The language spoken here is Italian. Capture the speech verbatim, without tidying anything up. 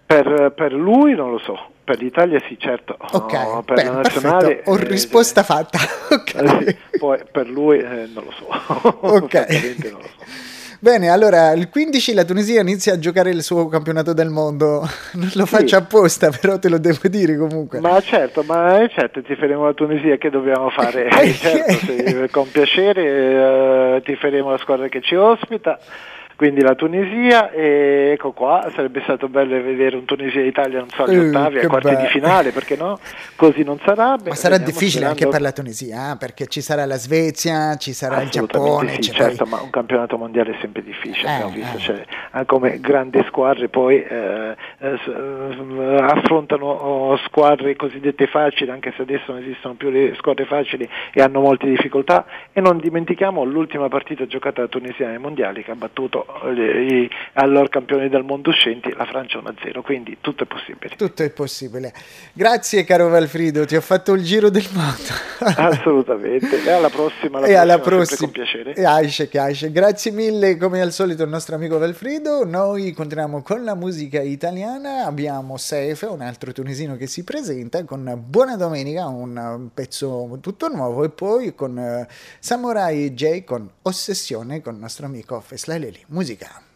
Per, per lui non lo so, per l'Italia sì, certo. Ok, no, per beh, la nazionale perfetto, ho eh, risposta fatta. Ok. eh, sì, poi per lui eh, non lo so, Ok. francamente non lo so. Bene, allora il quindici la Tunisia inizia a giocare il suo campionato del mondo. Non lo faccio Sì, apposta, però te lo devo dire comunque. ma certo, ma eh, certo, ti faremo la Tunisia, che dobbiamo fare? Eh, certo, se- con piacere eh, ti faremo la squadra che ci ospita, quindi la Tunisia, e ecco qua, sarebbe stato bello vedere un Tunisia-Italia, non so, agli Uh, ottavi, ai che quarti di bello. finale, perché no? Così non sarà, Ma beh, sarà vediamo, difficile anche sperando. per la Tunisia, eh, perché ci sarà la Svezia, ci sarà il Assolutamente Giappone, sì, c'è poi... certo, ma un campionato mondiale è sempre difficile, abbiamo Eh, visto, eh. cioè, anche come grandi squadre poi eh, eh, s- eh, affrontano oh, squadre cosiddette facili, anche se adesso non esistono più le squadre facili e hanno molte difficoltà, e non dimentichiamo l'ultima partita giocata da Tunisia ai mondiali, che ha battuto eh, i allora campioni del mondo uscenti, la Francia uno a zero, quindi tutto è possibile. Tutto è possibile. Grazie caro Valfrido, ti ho fatto il giro del mondo. Assolutamente, e alla prossima, alla E alla prossima sempre con prossima. piacere. E Aisce che Aisce. Grazie mille come al solito il nostro amico Valfrido. Noi continuiamo con la musica italiana. Abbiamo Sefe, un altro tunisino che si presenta con Buona Domenica, un pezzo tutto nuovo, e poi con uh, Samurai J con Ossessione con il nostro amico Feslai Leli. Musica.